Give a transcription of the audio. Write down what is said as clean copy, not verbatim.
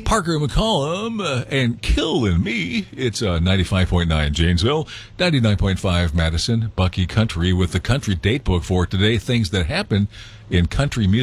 Parker McCollum and Killin' Me. It's 95.9 Janesville, 99.5 Madison, Bucky Country with the country date book for today. Things that happen in country music.